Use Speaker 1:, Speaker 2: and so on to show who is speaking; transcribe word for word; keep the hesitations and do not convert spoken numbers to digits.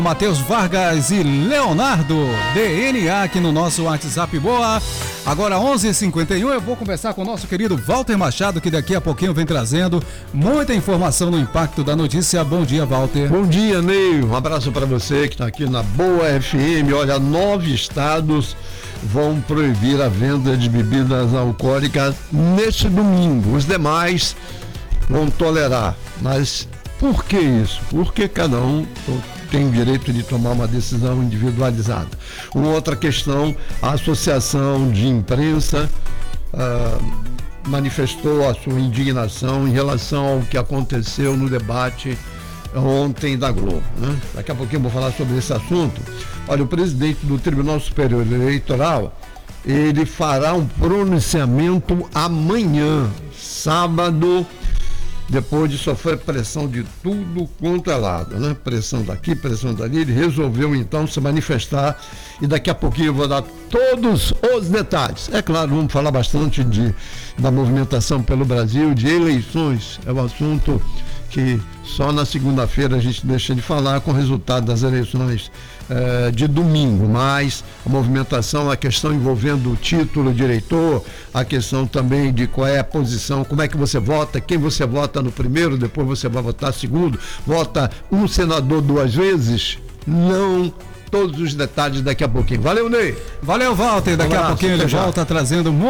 Speaker 1: Matheus Vargas e Leonardo, D N A aqui no nosso WhatsApp. Boa! Agora onze e cinquenta e um, eu vou conversar com o nosso querido Walter Machado, que daqui a pouquinho vem trazendo muita informação no impacto da notícia. Bom dia, Walter.
Speaker 2: Bom dia, Ney. Um abraço para você que está aqui na Boa F M. Olha, nove estados vão proibir a venda de bebidas alcoólicas neste domingo. Os demais vão tolerar. Mas por que isso? Porque cada um tem o direito de tomar uma decisão individualizada. Uma outra questão, a Associação de Imprensa ah, manifestou a sua indignação em relação ao que aconteceu no debate ontem da Globo, né? Daqui a pouquinho eu vou falar sobre esse assunto. Olha, o presidente do Tribunal Superior Eleitoral, ele fará um pronunciamento amanhã, sábado, depois de sofrer pressão de tudo quanto é lado, né? Pressão daqui, pressão dali, ele resolveu então se manifestar e daqui a pouquinho eu vou dar todos os detalhes. É claro, vamos falar bastante de, da movimentação pelo Brasil, de eleições, é um assunto que só na segunda-feira a gente deixa de falar com o resultado das eleições eh, de domingo, mas a movimentação, a questão envolvendo o título de eleitor, a questão também de qual é a posição, como é que você vota, quem você vota no primeiro, depois você vai votar segundo, vota um senador duas vezes, não todos os detalhes daqui a pouquinho. Valeu, Ney!
Speaker 1: Valeu, Walter. Daqui um a pouquinho ele volta trazendo